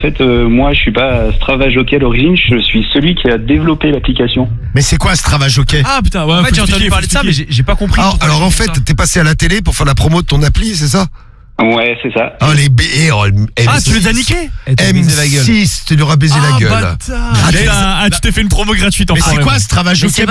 En fait, moi, je suis pas Strava Jockey à l'origine, je suis celui qui a développé l'application. Mais c'est quoi Strava Jockey? Ah putain, ouais, En fait, j'ai entendu parler de ça, mais j'ai pas compris. Alors en fait, t'es passé à la télé pour faire la promo de ton appli, c'est ça? Ouais, c'est ça. Oh les tu les as niqués? M6, tu leur as baisé la gueule. Tu t'es fait une promo gratuite en Mais c'est quoi Strava Jockey?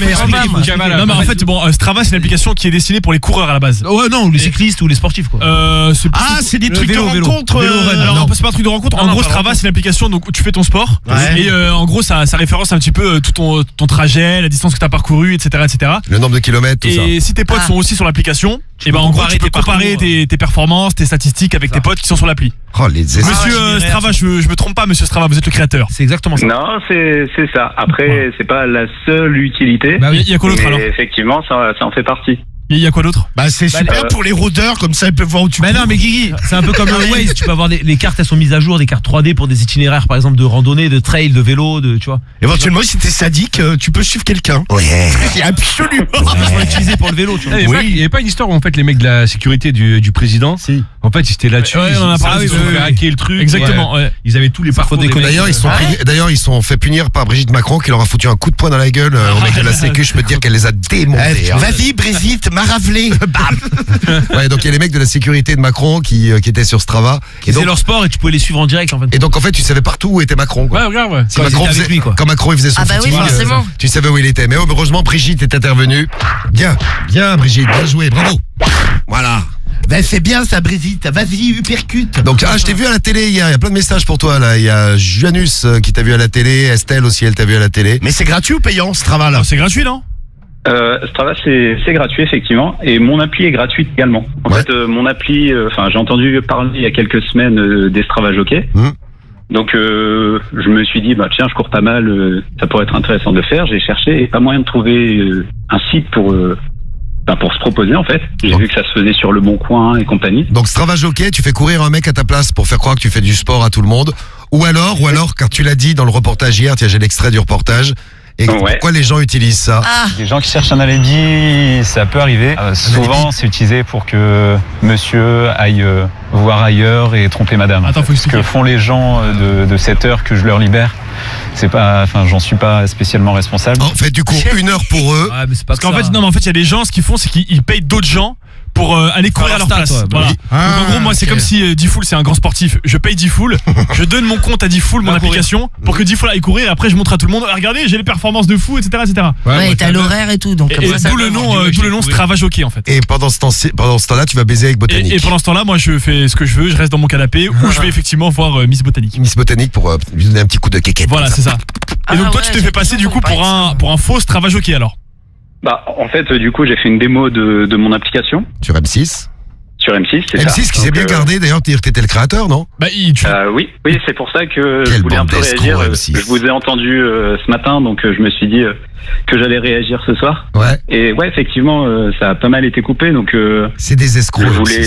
Non mais en fait bon, Strava c'est une application qui est destinée pour les coureurs à la base. Ouais, non, les cyclistes ou les sportifs quoi. C'est des trucs de rencontre. Alors c'est pas un truc de rencontre. En gros Strava c'est une application donc où tu fais ton sport et en gros ça référence un petit peu tout ton trajet, la distance que t'as parcouru, etc. Le nombre de kilomètres, tout ça. Et si tes potes sont aussi sur l'application, et ben en gros tu peux comparer tes performances, tes statistiques avec tes potes qui sont sur l'appli. Oh les Monsieur Strava, je me trompe pas, monsieur Strava, vous êtes le créateur. C'est exactement ça. Non, c'est ça. Après, c'est pas la seule utilité. Bah oui, il y a quoi d'autre alors? Effectivement, ça en fait partie. Il y a quoi d'autre? Bah c'est super pour les rôdeurs, comme ça ils peuvent voir où tu Mais non mais Guigui, c'est un peu comme Waze, tu peux avoir les cartes, elles sont mises à jour, des cartes 3D pour des itinéraires par exemple de randonnée, de trail, de vélo, tu vois. Éventuellement si t'es sadique, tu peux suivre quelqu'un. Ouais. Absolument. Ils vont l'utiliser pour le vélo, tu vois. Il y avait pas une histoire où en fait les mecs de la sécurité du président, en fait ils étaient là-dessus, on en a parlé, ils ont fait hacker le truc. Exactement, ouais. Ils avaient tous les parcours des mecs. D'ailleurs ils sont fait punir par Brigitte Macron qui leur a foutu un coup de poing dans la gueule au mec de la sécu, je peux te dire qu'elle les a démontés. Vas-y Brigitte, m'a ravelé. Ouais, donc il y a les mecs de la sécurité de Macron qui étaient sur Strava. Qui faisaient leur sport et tu pouvais les suivre en direct en fait. Et donc en fait tu savais partout où était Macron quoi. Ouais, regarde, ouais. Si Macron faisait, lui, quoi. Quand Macron il faisait son footing, tu savais où il était. Mais heureusement Brigitte est intervenue. Bien Brigitte, bien joué, bravo. Voilà. Ben c'est bien ça Brigitte, vas-y uppercute. Donc je t'ai vu à la télé hier, il y a plein de messages pour toi là. Il y a Janus qui t'a vu à la télé, Estelle aussi elle t'a vu à la télé. Mais c'est gratuit ou payant Strava là? C'est gratuit non? Strava c'est gratuit effectivement et mon appli est gratuite également. En fait mon appli, j'ai entendu parler il y a quelques semaines des Strava Jockey. Donc je me suis dit tiens je cours pas mal, ça pourrait être intéressant de faire. J'ai cherché et pas moyen de trouver un site pour se proposer en fait. J'ai vu que ça se faisait sur Le Bon Coin et compagnie. Donc Strava Jockey, tu fais courir un mec à ta place pour faire croire que tu fais du sport à tout le monde. Ou alors car tu l'as dit dans le reportage hier, tiens j'ai l'extrait du reportage. Et pourquoi les gens utilisent ça? Les gens qui cherchent un alibi, ça peut arriver. Souvent, c'est utilisé pour que monsieur aille voir ailleurs et tromper madame. Ce que font les gens de cette heure que je leur libère, c'est pas, j'en suis pas spécialement responsable. En fait, du coup, 1 heure pour eux. Ouais, mais c'est pas parce qu'en fait, il y a des gens, ce qu'ils font, c'est qu'ils payent d'autres gens pour aller courir à leur place. Voilà. Donc en gros moi c'est comme si Diffoul c'est un grand sportif, je paye Diffoul, je donne mon compte à Diffoul, mon application pour que Diffoul aille courir et après je montre à tout le monde regardez j'ai les performances de fou etc. Ouais, t'as l'horaire et tout donc d'où le nom Strava Jockey en fait. Et pendant ce temps-là tu vas baiser avec Botanique. Et pendant ce temps-là moi je fais ce que je veux, je reste dans mon canapé ou je vais effectivement voir Miss Botanique pour lui donner un petit coup de kékette. Voilà c'est ça. Et donc toi tu t'es fait passer du coup pour un faux Strava Jockey alors? En fait, du coup, j'ai fait une démo de mon application. Sur M6 Sur M6, c'est ça. M6 qui s'est bien gardé, d'ailleurs, t'étais le créateur, non? Oui, c'est pour ça que je voulais un peu réagir. Je vous ai entendu ce matin, donc je me suis dit que j'allais réagir ce soir. Ouais. Et effectivement, ça a pas mal été coupé, donc... c'est des escrocs.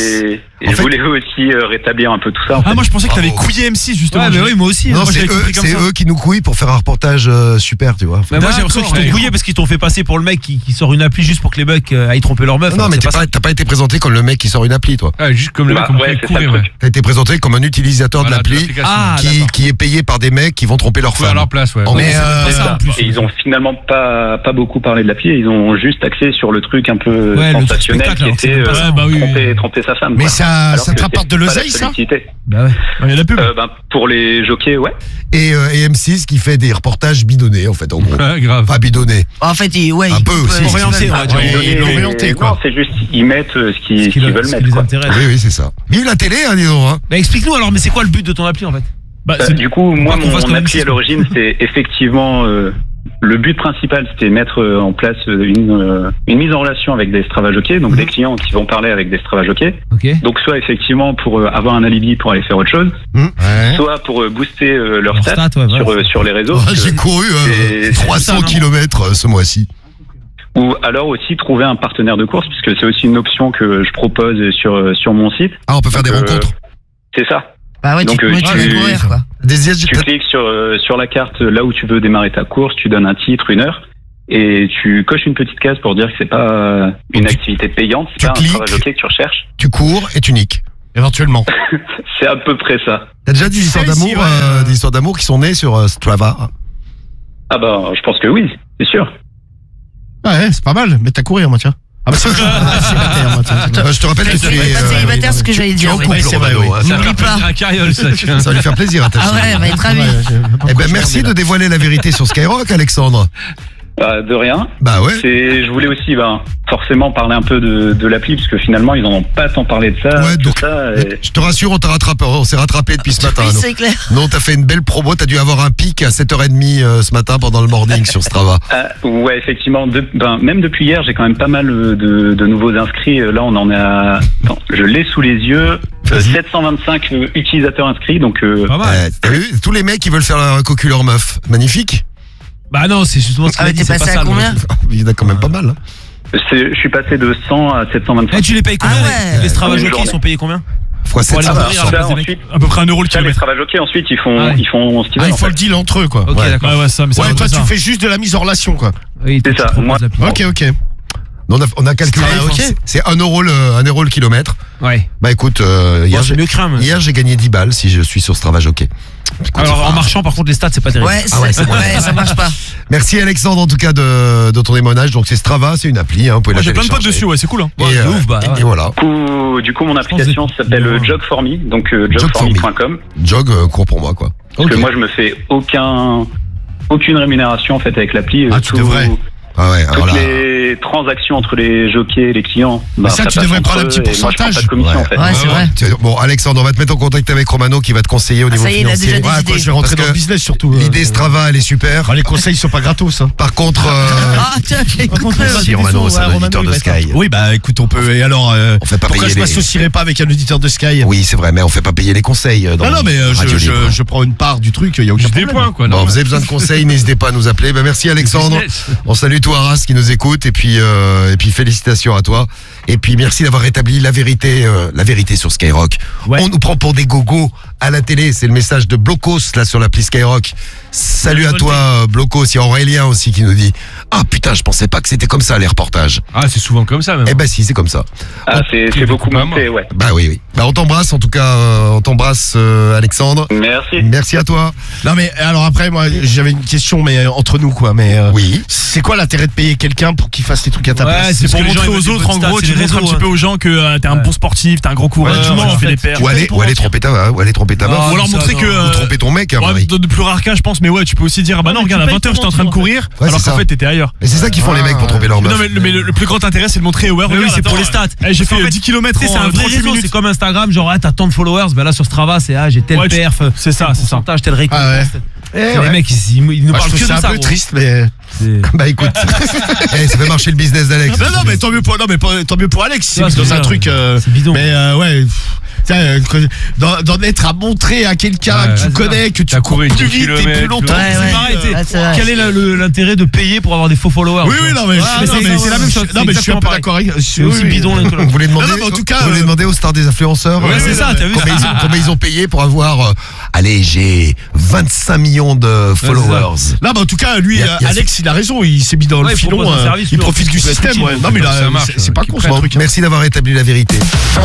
Je voulais aussi rétablir un peu tout ça. Moi je pensais que t'avais couillé M6 justement. Ouais, mais oui, moi aussi. Non, c'est eux qui nous couillent pour faire un reportage super, tu vois. Mais moi j'ai l'impression qu'ils t'ont couillé parce qu'ils t'ont fait passer pour le mec qui sort une appli juste pour que les mecs aillent tromper leur meuf. Non, mais t'as pas été présenté comme le mec qui sort une appli, toi. Juste comme le mec qui courir. T'as été présenté comme un utilisateur de l'appli qui est payé par des mecs qui vont tromper leur femme. À leur place, ouais. Et ils ont finalement pas beaucoup parlé de l'appli, ils ont juste axé sur le truc un peu sensationnel qui était tromper sa femme. Mais ça te rapporte de l'oseille, ça? Bah ouais. Il y a la pub. Pour les jockeys, ouais. Et M6 qui fait des reportages bidonnés, en fait, en gros. Grave. Pas bidonnés. En fait, un peu aussi. Orienté, on va dire. Orienté, quoi. Non, c'est juste, ils mettent ce qu'ils veulent mettre. Oui, c'est ça. Vive la télé, dis donc. Bah explique-nous alors, mais c'est quoi le but de ton appli en fait? Du coup, moi, mon appli à l'origine, c'est effectivement... le but principal, c'était mettre en place une mise en relation avec des Strava Jockey, donc des clients qui vont parler avec des Strava Jockey. Donc soit effectivement pour avoir un alibi pour aller faire autre chose, soit pour booster leur stats sur les réseaux. J'ai couru 300 km ce mois-ci. Ou alors aussi trouver un partenaire de course, puisque c'est aussi une option que je propose sur mon site. On peut faire des rencontres. C'est ça. Bah ouais, donc tu courir, quoi. Tu cliques sur la carte là où tu veux démarrer ta course, tu donnes un titre, une heure, et tu coches une petite case pour dire que c'est pas une activité payante, c'est pas un Strava Jockey que tu recherches. Tu cours et tu niques. éventuellement. C'est à peu près ça. T'as déjà des histoires d'amour qui sont nées sur Strava? Ah bah, je pense que oui, c'est sûr. Ouais, c'est pas mal. Mets-toi à courir, moi, tiens. Ah bah ça, célibataire, moi, tiens. Je te rappelle que tu es... célibataire, ce que j'allais dire. Tu es en couple, Romano. N'oublie pas. Ça va lui faire plaisir à ta Ah ouais, va être ravi. Eh ben, merci de dévoiler la vérité sur Skyrock, Alexandre. De rien. Bah ouais. Je voulais aussi forcément parler un peu de l'appli, parce que finalement ils en ont pas tant parlé de ça. Ouais, donc je te rassure, on s'est rattrapé depuis ce matin. Oui, c'est clair. Non, t'as fait une belle promo, t'as dû avoir un pic à 7h30 ce matin pendant le morning sur Strava. Ouais, effectivement, même depuis hier, j'ai quand même pas mal de nouveaux inscrits. Là, on en est à... Attends, je l'ai sous les yeux. 725 utilisateurs inscrits, donc... T'as vu, tous les mecs qui veulent faire un cocu leur meuf. Magnifique. Bah non, c'est justement ce qu'il a dit, t'es passé à combien? Il y en a quand même pas mal. Je suis passé de 100 à 725. Tu les payes combien? Les Strava Jockey, ils sont payés combien? Fois 700. À peu près 1 euro le kilomètre. Les Strava Jockey, ensuite, ils font ce qu'ils veulent. Il faut le deal entre eux, quoi. Ok, d'accord. Ouais, toi, tu fais juste de la mise en relation, quoi. Oui, c'est ça. Ok. On a calculé, c'est 1 euro le kilomètre. Ouais. Bah écoute, hier j'ai gagné 10 balles si je suis sur Strava Jockey. Alors en marchant, par contre, les stats, c'est pas terrible. Ouais, ça marche pas. Merci Alexandre en tout cas de ton témoignage. Donc c'est Strava, c'est une appli, vous pouvez la télécharger. J'ai plein de potes dessus, ouais, c'est cool. Et voilà. Du coup, mon application s'appelle Jog4me, donc jog4me.com. Jog court pour moi, quoi. Parce que moi, je me fais aucune rémunération en fait avec l'appli. Tu devrais. Ah ouais, alors toutes les transactions entre les jockeys et les clients. Ça, tu devrais prendre un petit pourcentage. Pas de commission, en fait. Ouais, c'est vrai. Bon, Alexandre, on va te mettre en contact avec Romano qui va te conseiller au niveau financier. Il a déjà des idées. Je vais rentrer dans le business surtout. L'idée Strava, elle est super. Les conseils sont pas gratos. Par contre, si Romano, c'est un auditeur de Sky. Oui, bah écoute, on peut. Et alors, on fait pas pourquoi payer je m'associerais pas avec un auditeur de Sky? Oui, c'est vrai, mais on fait pas payer les conseils. Non, mais je prends une part du truc. Il y a aucun problème. Bon, vous avez besoin de conseils, n'hésitez pas à nous appeler. Merci Alexandre. On salue tout Arras qui nous écoute. Et puis félicitations à toi. Et puis merci d'avoir rétabli la vérité sur Skyrock. Ouais. On nous prend pour des gogos à la télé. C'est le message de Blocos là sur l'appli Skyrock. Salut à toi Blocos. Il y a Aurélien aussi qui nous dit putain, je pensais pas que c'était comme ça les reportages. C'est souvent comme ça même. Eh ben si, c'est comme ça. C'est beaucoup monté, ouais. Bah oui. Bah on t'embrasse en tout cas, Alexandre. Merci à toi. Non mais alors après moi j'avais une question mais entre nous quoi, mais oui. C'est quoi l'intérêt de payer quelqu'un pour qu'il fasse les trucs à ta place? C'est pour montrer aux autres en gros, tu montres un petit peu aux gens que t'es un bon sportif, t'es un grand coureur, tout le monde fait des paires. Ou aller tromper ta meuf, ou alors montrer que ou tromper ton mec de plus rare cas je pense, mais ouais, tu peux aussi dire non, regarde, à 20h j'étais en train de courir alors qu'en fait t'étais ailleurs. Et c'est ça qu'ils font les mecs pour tromper leur meuf. Non mais le plus grand intérêt c'est de montrer oui, c'est pour les stats. J'ai fait 10 km c'est un vrai réseau, c'est comme Instagram, genre t'as tant de followers, ben là sur Strava c'est j'ai tel perf, c'est ça, tel récompense. Les mecs ils nous parlent que de ça. C'est un peu triste mais bah écoute, ça fait marcher le business d'Alex. Non mais tant mieux pour Alex, c'est dans un truc bidon. Mais ouais, d'en être à montrer à quelqu'un que tu connais, que tu cours plus vite et plus longtemps. C'est pareil. Quel est l'intérêt de payer pour avoir des faux followers? Oui, non mais c'est la même chose. Non mais je suis un peu d'accord avec. C'est aussi bidon. Vous voulez demander aux stars des influenceurs? Ouais, c'est ça. T'as vu combien ils ont payé pour avoir allez, j'ai 25 millions de followers. Là, en tout cas, lui, Alex, il a raison. Il s'est mis dans le filon. Il profite du système. Non mais là, c'est pas con ce truc. Merci d'avoir établi la vérité.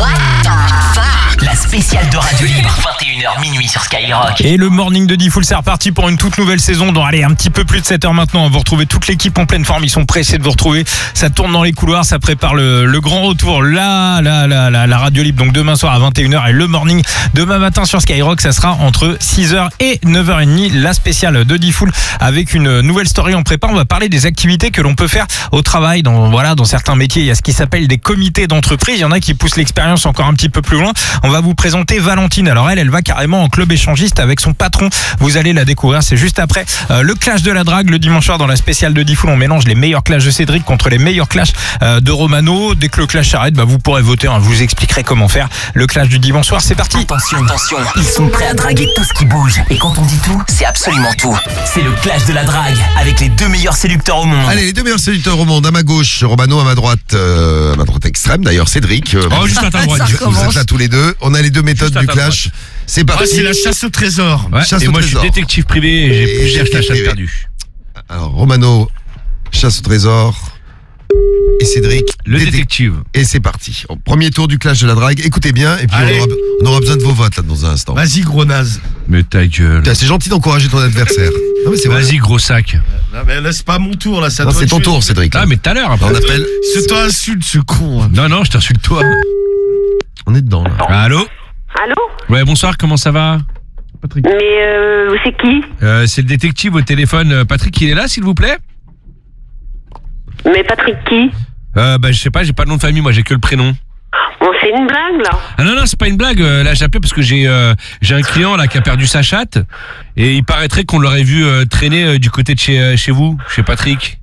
La spéciale de Radio Libre, 21h minuit sur Skyrock. Et le morning de Diffoul, c'est reparti pour une toute nouvelle saison. Donc allez, un petit peu plus de 7 heures maintenant. Vous retrouvez toute l'équipe en pleine forme. Ils sont pressés de vous retrouver. Ça tourne dans les couloirs, ça prépare le grand retour. La Radio Libre, donc demain soir à 21h. Et le morning demain matin sur Skyrock, ça sera entre 6h et 9h30. La spéciale de Diffoul avec une nouvelle story en prépa. On va parler des activités que l'on peut faire au travail. Dans certains métiers, il y a ce qui s'appelle des comités d'entreprise. Il y en a qui poussent l'expérience encore un petit peu plus loin. On va vous présenter Valentine. Alors elle va carrément en club échangiste avec son patron. Vous allez la découvrir. C'est juste après le clash de la drague le dimanche soir dans la spéciale de Diffoul. On mélange les meilleurs clashs de Cédric contre les meilleurs clashs de Romano. Dès que le clash s'arrête, vous pourrez voter. Je vous expliquerai comment faire le clash du dimanche soir. C'est parti. Attention, ils sont prêts à draguer tout ce qui bouge. Et quand on dit tout, c'est absolument tout. C'est le clash de la drague avec les 2 meilleurs séducteurs au monde. Allez, les 2 meilleurs séducteurs au monde. À ma gauche, Romano, à ma droite extrême. D'ailleurs, Cédric. Juste à ta droite. Vous êtes là tous les deux. On a les 2 méthodes du clash. C'est parti. C'est la chasse au trésor. Et moi, je suis détective privé et j'ai plusieurs chasseurs perdus. Alors, Romano, chasse au trésor. et Cédric, le détective. Et c'est parti. Premier tour du clash de la drague. Écoutez bien, et puis on aura besoin de vos votes là dans un instant. Vas-y, gros naze. Mais ta gueule. C'est gentil d'encourager ton adversaire. Non, mais c'est vrai. Vas-y, gros sac. Non, mais là, c'est pas mon tour, là. Non, c'est ton tour, Cédric. Ah, mais tout à l'heure, après. On appelle. C'est toi insulte, ce con. Non, je t'insulte toi. On est dedans, là. Allô? Allô? Ouais, bonsoir, comment ça va? Patrick. Mais c'est qui? C'est le détective au téléphone. Patrick, il est là, s'il vous plaît? Mais Patrick qui? Je sais pas, j'ai pas de nom de famille, moi j'ai que le prénom. Bon, c'est une blague là. Ah non, c'est pas une blague. Là, j'ai appelé parce que j'ai un client là qui a perdu sa chatte et il paraîtrait qu'on l'aurait vu traîner du côté de chez vous, chez Patrick.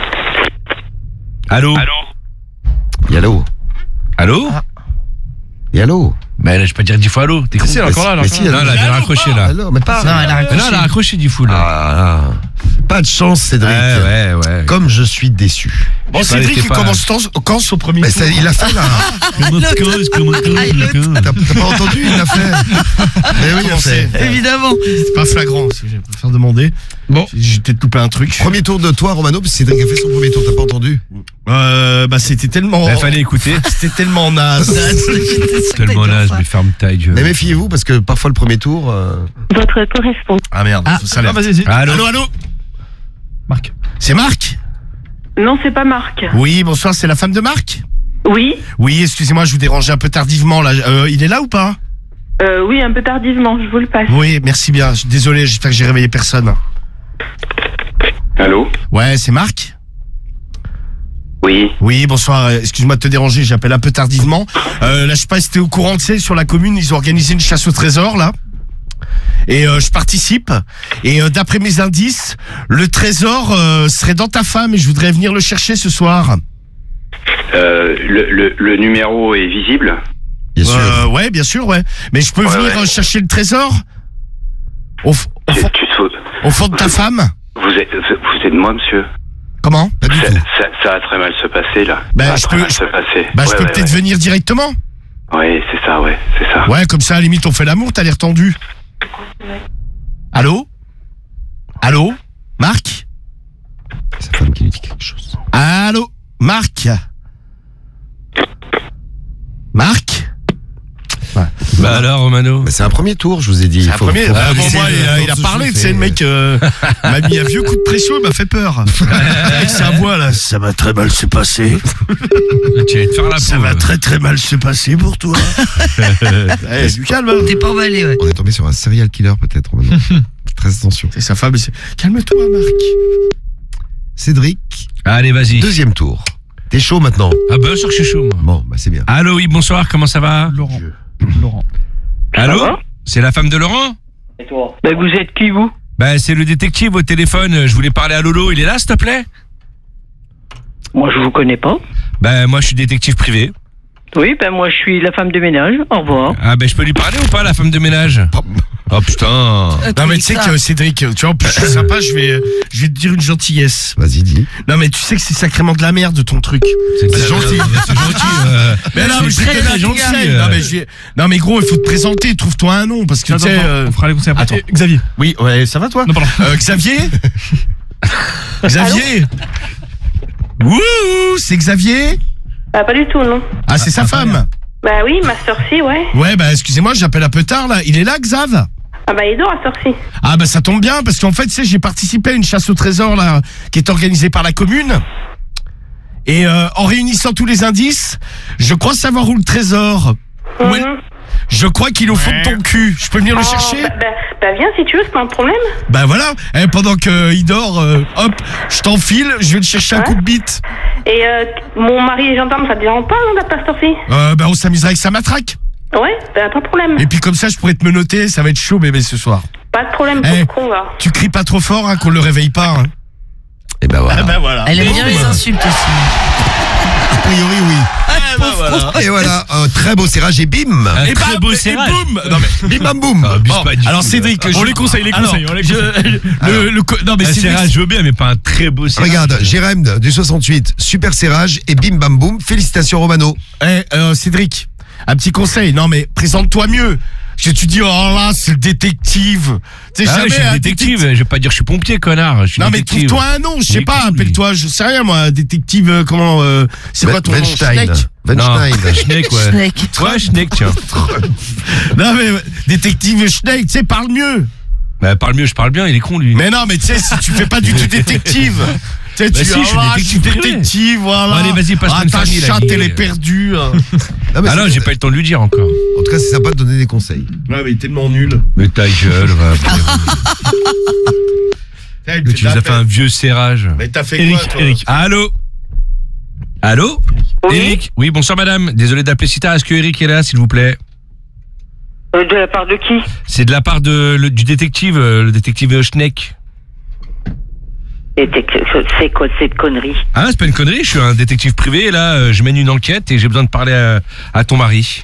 Allô? Allô? Allô? Et allô? Là, je vais pas dire 10 fois allô. T'es con? Si, elle est encore là. Non, elle a raccroché là. Non, mais pas. Non, elle a raccroché. Non, elle a raccroché 10 fois là. Pas de chance, Cédric. Ouais. Comme je suis déçu. Bon, Cédric, il commence quand au premier tour? Il l'a fait là. T'as pas entendu? Il l'a fait. Mais oui, il l'a fait. Évidemment. C'est pas flagrant, si je vais me faire demander. Bon. J'ai peut-être loupé un truc. Premier tour de toi, Romano, parce que Cédric a fait son premier tour. T'as pas entendu? C'était tellement. Il fallait écouter. C'était tellement naze. Tellement naze, mais ferme ta gueule. Mais méfiez-vous, parce que parfois le premier tour. Votre correspondant. Ah merde, ça l'air. Vas-y. Allô? Marc. C'est Marc? Non, c'est pas Marc. Oui, bonsoir, c'est la femme de Marc? Oui. Oui, excusez-moi, je vous dérangeais un peu tardivement là. Il est là ou pas? Oui, un peu tardivement, je vous le passe. Oui, merci bien. Désolé, j'espère que j'ai réveillé personne. Allô? Ouais, c'est Marc? Oui. Oui, bonsoir. Excuse-moi de te déranger, j'appelle un peu tardivement. Là, je sais pas si t'es au courant, tu sais, sur la commune, ils ont organisé une chasse au trésor là. Et je participe. Et d'après mes indices, le trésor serait dans ta femme et je voudrais venir le chercher ce soir. Le numéro est visible? Bien sûr. Ouais, bien sûr, ouais. Mais je peux venir chercher le trésor au fond de ta femme? Vous êtes moi, monsieur? Comment? Pas du tout. Ça va très mal se passer là. Je peux peut-être venir directement? Ouais, c'est ça, c'est ça. Ouais, comme ça, à la limite, on fait l'amour, t'as l'air tendu. Allô? Marc? C'est sa femme qui lui dit quelque chose. Allô? Marc? Ouais. Alors, Romano? C'est un premier tour, je vous ai dit. C'est un premier. Moi, il a parlé, tu sais, le mec m'a mis un vieux coup de pression, il m'a fait peur. Avec sa voix là, ça va très mal se passer. Tu vas te faire la peau. Ça va très très mal se passer pour toi. Du calme. T'es pas emballé, ouais. On est tombé sur un serial killer peut-être, Romano. Très attention. C'est sa femme. Calme-toi, Marc. Cédric. Allez, vas-y. Deuxième tour. T'es chaud maintenant? Ah bien sûr que je suis chaud, moi. Bon, c'est bien. Allô, oui, bonsoir, comment ça va? Laurent. Allô? C'est la femme de Laurent? Et toi? Vous êtes qui, vous? C'est le détective au téléphone. Je voulais parler à Lolo. Il est là, s'il te plaît? Moi, je vous connais pas. Moi, je suis détective privé. Oui, moi, je suis la femme de ménage. Au revoir. Je peux lui parler ou pas, la femme de ménage? Oh putain. Non mais tu sais que Cédric, tu vois, en plus je suis sympa, je vais te dire une gentillesse. Vas-y, dis. Non mais tu sais que c'est sacrément de la merde ton truc. C'est gentil. C'est gentil. Mais non, mais je vais te gentil. Non mais gros, il faut te présenter, trouve-toi un nom parce que tu sais. On fera les conseils après. Attends. Xavier. Oui, ouais, ça va toi? Non, pardon. Xavier? Xavier? Wouh, c'est Xavier? Pas du tout, non. Ah, c'est sa femme? Bah oui, ma sœur-ci, ouais. Ouais, excusez-moi, j'appelle un peu tard là. Il est là, Xav? Il dort à sortir. Ça tombe bien parce qu'en fait, tu sais, j'ai participé à une chasse au trésor là qui est organisée par la commune. Et en réunissant tous les indices, je crois savoir où le trésor. Ouais. Je crois qu'il est au fond de ton cul. Je peux venir le chercher? Viens si tu veux, c'est pas un problème. Voilà. Pendant qu'il dort, hop, je t'enfile, je vais le chercher un coup de bite. Et mon mari est gendarme, ça te dérange pas, non, d'être pasteur-ci? On s'amusera avec sa matraque. Ouais, pas de problème. Et puis comme ça, je pourrais te menotter, ça va être chaud bébé ce soir. Pas de problème, pour con, va. Tu cries pas trop fort, qu'on le réveille pas. Et voilà. Voilà. Elle aime bien les insultes aussi. A priori, oui. Et voilà, un très beau serrage et bim. Et très beau serrage. Boum. Non mais bim bam boum. Alors Cédric, on les conseille, non mais serrage, je veux bien, mais pas un très beau serrage. Regarde, Jérém du 68, super serrage et bim bam boum. Félicitations Romano. Cédric, Un petit conseil. Non, mais présente-toi mieux. Parce que tu dis, oh là, c'est le détective. Tu sais, Ah ouais, jamais je suis un détective. Je vais pas dire que je suis pompier, connard. Je suis Non, mais détective. trouve-toi un nom, je sais pas, appelle-toi, je sais rien, moi, détective, comment, c'est quoi ton nom? Weinstein. Schneck Schneck, ouais. Ouais, Schneck, tiens. Non, mais, détective Schneck, tu sais, parle mieux. Bah, parle mieux, je parle bien, il est con, lui. Mais non, mais tu sais, si tu fais pas du tout détective. Tu sais, Bah si, je suis détective, voilà. Allez, vas-y, passe-moi une ta famille, là, chatte, Guy. elle est perdue. Ah non, j'ai pas eu le temps de lui dire encore. En tout cas, c'est sympa de donner des conseils. Ouais, mais il est tellement nul. Mais ta gueule, va. Tu nous as fait un vieux serrage. Mais t'as fait Eric, quoi, toi? Eric. Allô? Allô? Eric? Oui, bonsoir madame. Désolé d'appeler si tard. Est-ce que Eric est là, s'il vous plaît? De la part de qui? C'est de la part du détective, le détective Schneck. C'est quoi cette connerie? Ah, c'est pas une connerie, je suis un détective privé et là, je mène une enquête et j'ai besoin de parler à ton mari.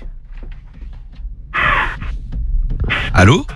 Allô?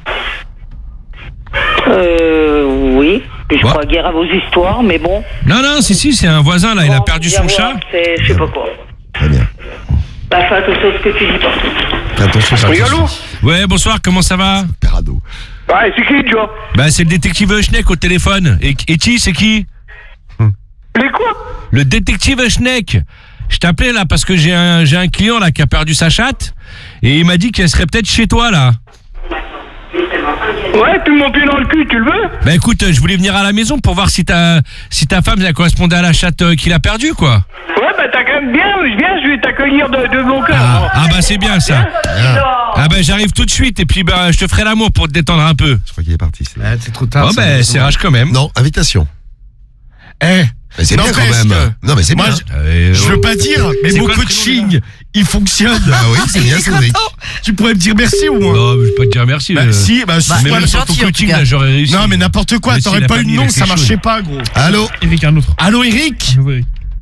Oui. Je crois guère à vos histoires, mais bon. Non, si, c'est un voisin là, il a perdu son chat. C'est je sais pas quoi. Très bien. Bah, fais attention à ce que tu dis pas. Attention, ça. Oui, allô? Ouais, bonsoir, comment ça va? Perado. Ouais, c'est qui, tu vois? Bah, c'est le détective Schneck au téléphone. Et qui, c'est qui? Les quoi? Le détective Schneck. Je t'appelais là parce que j'ai un client là qui a perdu sa chatte et il m'a dit qu'elle serait peut-être chez toi là. Ouais, tu mon pied dans le cul, tu le veux? Bah écoute, je voulais venir à la maison pour voir si ta femme elle correspondait à la chatte qu'il a perdue quoi. Ouais, bah t'as quand même bien, je vais t'accueillir de mon cœur. Ah bah c'est bien ça. Ah bah j'arrive tout de suite et puis bah je te ferai l'amour pour te détendre un peu. Je crois qu'il est parti. C'est trop tard. Oh bah c'est rage quand même. Non, invitation. Mais c'est bien quand N'empêche même. que- Non, mais c'est Moi, bien. je veux pas dire, mais C'est mon quoi le coaching, il fonctionne. Ah oui, c'est bien, Cédric. Tu pourrais me dire merci au moins. Non, je vais pas te dire merci. Bah, si, bah, je mais même sur ton coaching là j'aurais réussi. Non, mais n'importe quoi, Mais si, t'aurais la pas eu de famille, nom, elle est ça chaude. marchait pas, gros. Allô? Eric, un autre. Allô, Eric? Oui.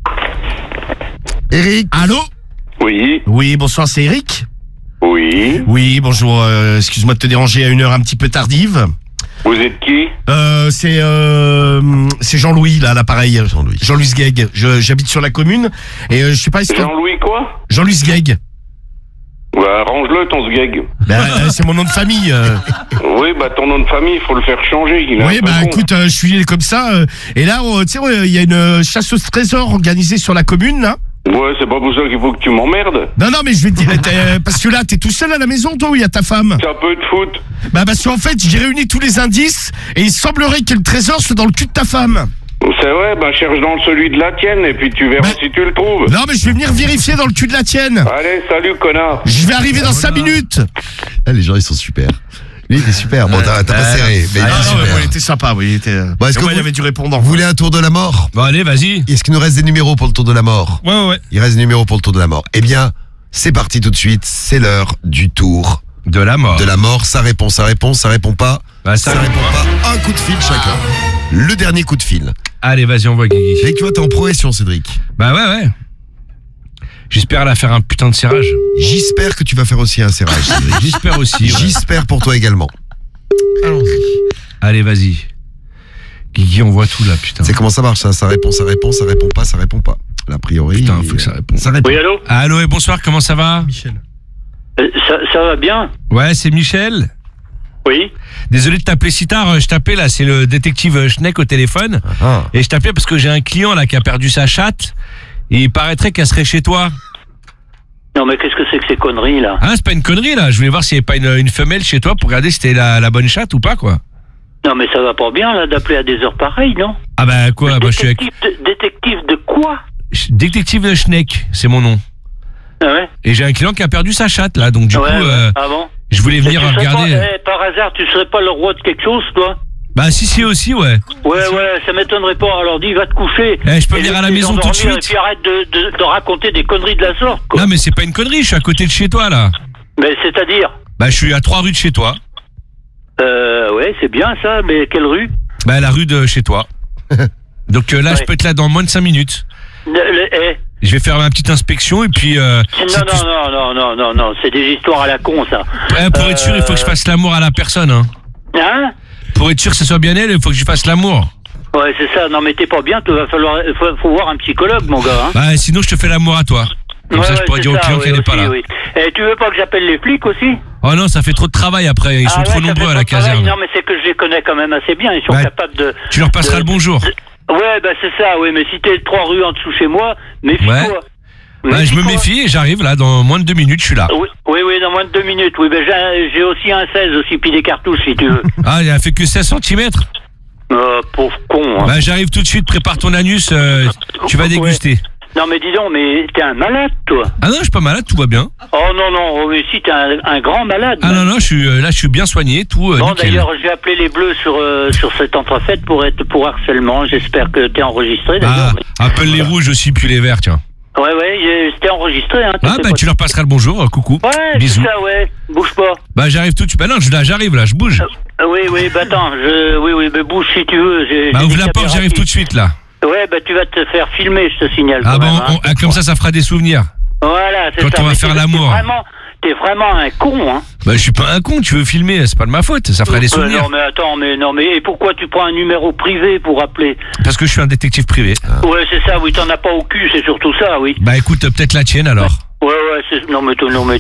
Eric? Allô? Oui. Oui, bonsoir, c'est Eric? Oui. Oui, bonjour, excuse-moi de te déranger à une heure un petit peu tardive. Vous êtes qui? C'est Jean-Louis, là, à l'appareil. Jean-Louis Gueg. J'habite sur la commune, et je sais pas si Jean-Louis quoi? Jean-Louis Gueg. Ouais, arrange-le ton sgeg. Ben, c'est mon nom de famille. Oui, bah ton nom de famille, il faut le faire changer. Il est Oui, un peu bah con. écoute, je suis comme ça. Et là, tu sais, il y a une chasse au trésor organisée sur la commune, là. Ouais, c'est pas pour ça qu'il faut que tu m'emmerdes. Non, mais je vais te dire, parce que là, t'es tout seul à la maison, toi, ou il y a ta femme? Ça peut te foutre. Bah, parce qu'en fait, j'ai réuni tous les indices, et il semblerait que le trésor soit dans le cul de ta femme. C'est vrai, bah cherche dans celui de la tienne et puis tu verras si tu le trouves. Non, mais je vais venir vérifier dans le cul de la tienne. Allez, salut connard. Je vais arriver dans 5 minutes. Ah, les gens, ils sont super. Lui, il est super. Bon, t'as pas serré, mais il est super. Il était sympa, oui. Il était. Bon, est-ce que il y avait du répondant. Vous voulez un tour de la mort? Bon allez, vas-y. Est-ce qu'il nous reste des numéros pour le tour de la mort? Ouais. Il reste des numéros pour le tour de la mort. Eh bien, c'est parti tout de suite. C'est l'heure du tour de la mort. De la mort, ça répond pas. Bah, ça répond pas. Un coup de fil chacun. Le dernier coup de fil. Allez, vas-y, envoie Guigui. Et tu vois, t'es en progression, Cédric. Bah ouais. J'espère la faire un putain de serrage. J'espère que tu vas faire aussi un serrage, Cédric. J'espère aussi. Ouais. J'espère pour toi également. Allons-y. Allez, vas-y. Guigui, on voit tout là, putain. C'est comment ça marche, ça répond pas. A priori. Putain, faut que ça réponde. Ça répond. Oui, allô? Allô et bonsoir, comment ça va? Michel. Ça va bien? Ouais, c'est Michel. Oui. Désolé de t'appeler si tard, je t'appelais là, c'est le détective Schneck au téléphone. Et je t'appelais parce que j'ai un client là qui a perdu sa chatte et il paraîtrait qu'elle serait chez toi. Non, mais qu'est-ce que c'est que ces conneries, là? Ah, c'est pas une connerie là, je voulais voir s'il n'y avait pas une femelle chez toi pour regarder si c'était la bonne chatte ou pas quoi. Non, mais ça va pas bien, là, d'appeler à des heures pareilles, non? Ah bah quoi, bah, je suis avec... Détective de quoi? Détective Schneck, c'est mon nom. Ah ouais? Et j'ai un client qui a perdu sa chatte là, donc du coup, Ah bon? je voulais venir Et tu serais regarder. pas, par hasard, tu serais pas le roi de quelque chose, toi? Bah si aussi, ouais. Ouais, ça m'étonnerait pas. Alors dis, va te coucher. Je peux venir à la maison tout de suite. Et puis arrête de raconter des conneries de la sorte, quoi. Non mais c'est pas une connerie, je suis à côté de chez toi là. Mais c'est-à-dire? Bah je suis à 3 rues de chez toi. Ouais, c'est bien ça, mais quelle rue? Bah la rue de chez toi. Donc là, je peux être là dans moins de 5 minutes. Je vais faire ma petite inspection et puis... Non, c'est des histoires à la con, ça. Pour être sûr, il faut que je fasse l'amour à la personne. Hein? Pour être sûr que ce soit bien elle, il faut que je fasse l'amour. Ouais, c'est ça. Non, mais t'es pas bien, il va falloir faut voir un psychologue, mon gars. Hein? Bah sinon, je te fais l'amour à toi. Comme ça, je pourrais dire au client qu'elle n'est pas là. Oui. Et tu veux pas que j'appelle les flics aussi? Oh non, ça fait trop de travail après. Ils sont trop nombreux à la caserne. Non, mais c'est que je les connais quand même assez bien. Ils sont capables de. Tu leur passeras le bonjour. Ouais, bah c'est ça, oui. Mais si t'es 3 rues en dessous chez moi, méfie-toi. Ouais. Bah, je me méfie et j'arrive là, dans moins de 2 minutes, je suis là. Oui, dans moins de 2 minutes. Oui, ben j'ai aussi un 16 aussi, puis des cartouches si tu veux. Ah, il a fait que 16 cm? Pauvre con. Hein. Bah, j'arrive tout de suite, prépare ton anus, tu vas déguster. Ouais. Non, mais dis donc, mais t'es un malade, toi. Ah non, je suis pas malade, tout va bien. Oh non, mais si, t'es un grand malade. Ah non, je suis bien soigné, tout bon, nickel. d'ailleurs, j'ai appelé les Bleus sur cette entrefaite pour harcèlement. J'espère que t'es enregistré, d'ailleurs. Appelle les rouges aussi, puis les verts, tiens. Ouais, c'était enregistré, hein. Ah, bah, tu leur passeras le bonjour, coucou. Ouais, bisous. C'est ça, ouais. Bouge pas. Bah, j'arrive tout de suite. Bah, non, j'arrive là, je bouge. Oui, bah, attends, oui, mais bouge si tu veux. Bah, ouvre la porte, j'arrive tout de suite, là. Ouais, bah, tu vas te faire filmer, je te signale. Ah bon, même, comme ça fera des souvenirs. Voilà, c'est ça. Quand on va faire l'amour. T'es vraiment un con, hein. Bah, je suis pas un con, tu veux filmer, c'est pas de ma faute, ça fera des souvenirs. Non, mais attends, et pourquoi tu prends un numéro privé pour appeler? Parce que je suis un détective privé. Ouais, c'est ça, oui, t'en as pas au cul, c'est surtout ça, oui. Bah, écoute, peut-être la tienne alors. Ouais, non, mais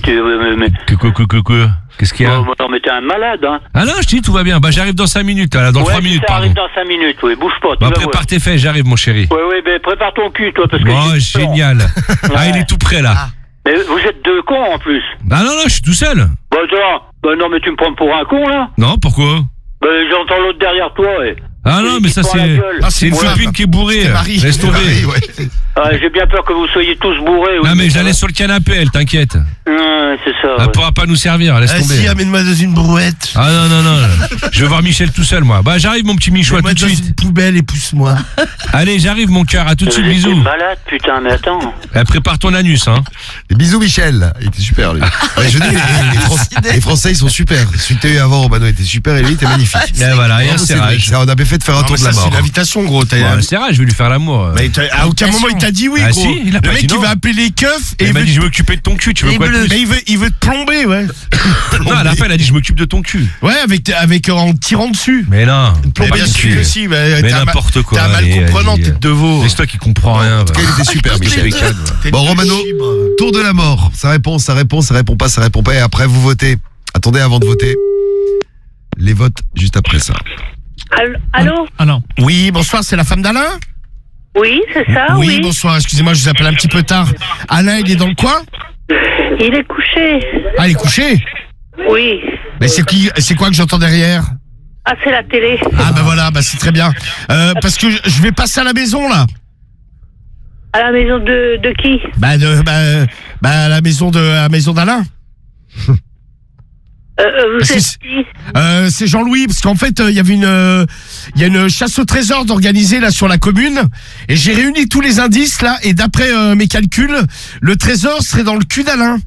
Qu'est-ce qu'il y a? Non, mais t'es un malade, hein. Ah non, je te dis, tout va bien. Bah, j'arrive dans 5 minutes, là, dans 3 minutes, pardon. J'arrive dans 5 minutes, oui, bouge pas. Bah, prépare tes faits, j'arrive, mon chéri. Ouais, ben, prépare ton cul, toi, parce que. Oh, génial. Ah, il est tout prêt, là. Mais vous êtes 2 cons, en plus. Bah, non, je suis tout seul. Bah, non, mais tu me prends pour un con, là? Non, pourquoi? Bah, j'entends l'autre derrière toi, ouais. Ah non, mais ça c'est une copine qui est bourrée. Laisse tomber. J'ai bien peur que vous soyez tous bourrés. Non, mais je la laisse sur le canapé, elle, t'inquiète. C'est ça. Elle pourra pas nous servir, laisse tomber. Si, amène-moi dans une brouette. Ah non. Je veux voir Michel tout seul, moi. Bah, j'arrive, mon petit Michois, tout de suite. Dans une poubelle et pousse-moi. Allez, j'arrive, mon cœur, à tout de suite, bisous. T'es malade, putain, mais attends. Prépare ton anus, hein. Et bisous, Michel. Il était super, lui. Je dis, les Français, ils sont super. Celui que t'as eu avant, Romano, était super et lui, il était magnifique. Et voilà, et un serrage. On avait fait de faire un tour de la mort. C'est une invitation, gros. Un serrage, je vais lui faire l'amour. Mais à aucun moment, il t'a dit oui, gros. Si, le mec, il va appeler les keufs et il m'a dit, je vais m'occuper de ton cul, tu veux quoi de plus? Mais il veut te plomber, ouais. Non, à la fin, il a dit, je m'occupe de ton cul. Ouais, avec en tirant dessus. Mais non. Plomber dessus aussi. Mais n'importe quoi. T'es un mal comprenant, tête de veau. C'est toi qui comprends rien. En tout cas, il était super, Michel. Bon, Romano, tour de la mort. Ça répond pas. Et après, vous votez. Attendez, avant de voter, les votes juste après ça. Allô? Oui, bonsoir, c'est la femme d'Alain? Oui, c'est ça, oui. Oui, bonsoir, excusez-moi, je vous appelle un petit peu tard. Alain, il est dans le coin? Il est couché. Ah, il est couché? Oui. Mais c'est quoi que j'entends derrière? Ah, c'est la télé. Ah, bah voilà, bah c'est très bien. Parce que je vais passer à la maison, là. À la maison de qui? À la maison d'Alain. Vous êtes qui? C'est Jean-Louis, parce qu'en fait, il y a une chasse au trésor d'organiser là sur la commune, et j'ai réuni tous les indices là, et d'après mes calculs, le trésor serait dans le cul d'Alain.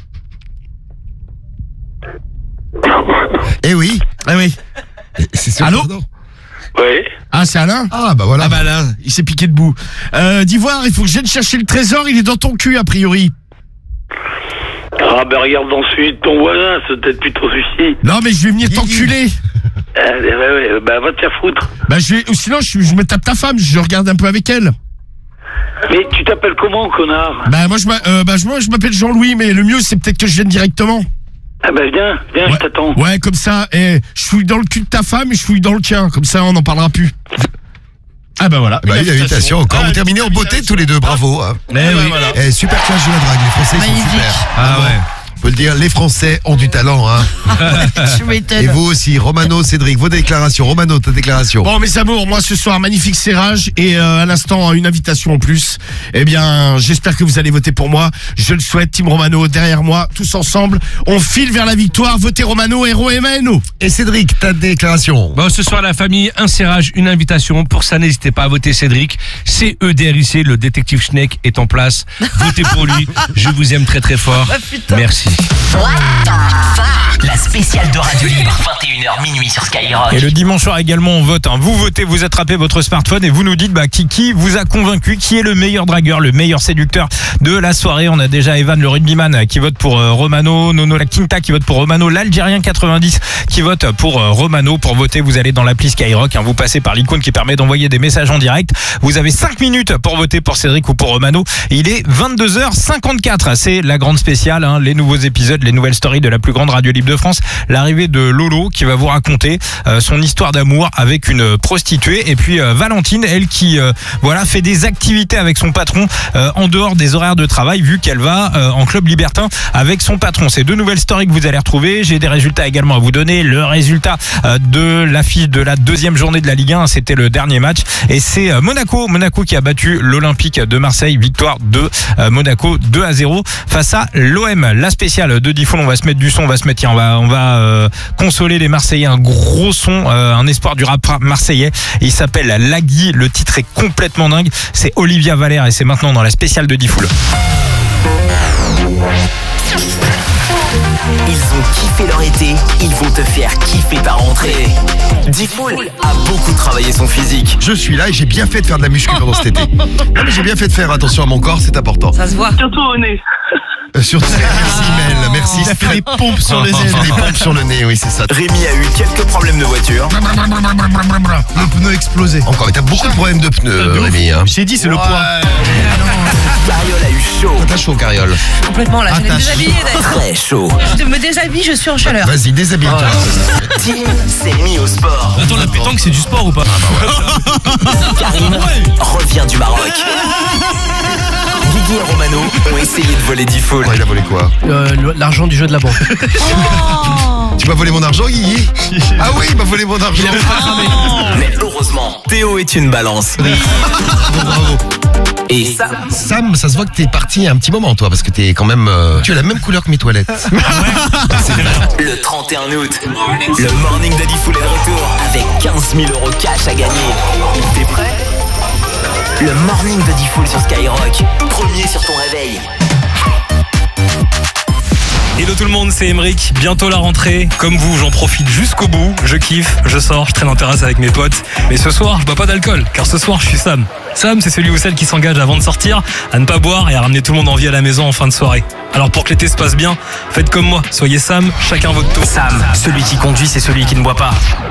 Eh oui. Allô? Oui. Ah, c'est Alain? Ah, bah voilà. Ah, bah là, il s'est piqué debout. D'Ivoire, il faut que je vienne chercher le trésor, il est dans ton cul, a priori. Ah, ben regarde dans celui de ton voisin, c'est peut-être plutôt celui-ci. Non, mais je vais venir t'enculer. Ouais, bah va te faire foutre. Bah sinon, je me tape ta femme, je regarde un peu avec elle. Mais tu t'appelles comment, connard? Bah moi je m'appelle Jean-Louis, mais le mieux c'est peut-être que je vienne directement. Ah bah viens, ouais. Je t'attends. Ouais, comme ça, je fouille dans le cul de ta femme et je fouille dans le tien, comme ça on n'en parlera plus. Ah bah voilà. Bah, une invitation encore. Vous terminez en beauté tous les deux, bravo. Mais oui. Voilà. Super clash de la drague, les Français sont super. Ah ouais. On peut le dire, les Français ont du talent, hein. Je m'étonne. Et vous aussi, Romano, Cédric, vos déclarations. Romano, ta déclaration. Bon, mes amours, moi ce soir, magnifique serrage et à l'instant, une invitation en plus. Eh bien, j'espère que vous allez voter pour moi. Je le souhaite, Team Romano, derrière moi, tous ensemble. On file vers la victoire. Votez Romano, héros et Mano. Et Cédric, ta déclaration. Bon, ce soir, la famille, un serrage, une invitation. Pour ça, n'hésitez pas à voter Cédric. CEDRIC, le détective Schneck est en place. Votez pour lui. Je vous aime très très fort. Merci. La spéciale de Radio Libre, 21h. 21h minuit sur Skyrock. Et le dimanche soir également on vote, Vous votez, vous attrapez votre smartphone et vous nous dites qui vous a convaincu, qui est le meilleur dragueur, le meilleur séducteur de la soirée. On a déjà Evan le rugbyman qui vote pour Romano, Nono la Quinta qui vote pour Romano, l'Algérien 90 qui vote pour Romano. Pour voter, vous allez dans l'appli Skyrock, vous passez par l'icône qui permet d'envoyer des messages en direct. Vous avez 5 minutes pour voter pour Cédric ou pour Romano. Il est 22h54. C'est la grande spéciale, les nouveaux épisodes, les nouvelles stories de la plus grande radio libre de France. L'arrivée de Lolo qui va vous raconter son histoire d'amour avec une prostituée. Et puis Valentine, elle qui fait des activités avec son patron en dehors des horaires de travail, vu qu'elle va en club libertin avec son patron. C'est 2 nouvelles stories que vous allez retrouver. J'ai des résultats également à vous donner. Le résultat de l'affiche de la 2e journée de la Ligue 1, c'était le dernier match. Et c'est Monaco qui a battu l'Olympique de Marseille. Victoire de Monaco 2-0 face à l'OM. La spéciale de Diffoul, on va se mettre du son, on va consoler les Marseillais. Un gros son, un espoir du rap marseillais. Il s'appelle Lagui. Le titre est complètement dingue. C'est Olivia Valère et c'est maintenant dans la spéciale de Diffoul. Ils ont kiffé leur été, ils vont te faire kiffer ta rentrée. Diffoul a beaucoup travaillé son physique. Je suis là et j'ai bien fait de faire de la muscu pendant cet été. Non mais j'ai bien fait de faire attention à mon corps, c'est important. Ça se voit. Surtout au nez. Merci Mel, merci. Il a fait des pompes sur le nez. Des pompes sur le nez, oui c'est ça. Rémi a eu quelques problèmes de voiture. Le pneu explosé. Encore, mais t'as beaucoup de problèmes de pneus, Rémi. J'ai dit c'est le poids. Cariole a eu chaud. T'as chaud, Cariole. Complètement là, je l'ai déshabillé d'ailleurs. Très chaud. Je me déshabille, je suis en chaleur. Vas-y, déshabille-toi. Tim s'est mis au sport. Attends, la pétanque c'est du sport ou pas? Karim revient du Maroc. Guigui et Romano ont essayé de voler Diffoul. Il a volé quoi? L'argent du jeu de la banque. Tu m'as volé mon argent, Guigui? Ah oui, il m'a volé mon argent. Mais heureusement, Théo est une balance. Bravo. Et Sam, ça se voit que t'es parti un petit moment, toi, parce que t'es quand même... Tu as la même couleur que mes toilettes. Le 31 août, le morning de Diffoul est de retour avec 15 000 € cash à gagner. T'es prêt? Le morning de Diffoul sur Skyrock, premier sur ton réveil. Hello tout le monde, c'est Emeric. Bientôt la rentrée. Comme vous, j'en profite jusqu'au bout. Je kiffe, je sors, je traîne en terrasse avec mes potes. Mais ce soir, je bois pas d'alcool, car ce soir, je suis Sam. Sam, c'est celui ou celle qui s'engage avant de sortir à ne pas boire et à ramener tout le monde en vie à la maison en fin de soirée. Alors pour que l'été se passe bien, faites comme moi. Soyez Sam, chacun votre tour. Sam, celui qui conduit, c'est celui qui ne boit pas.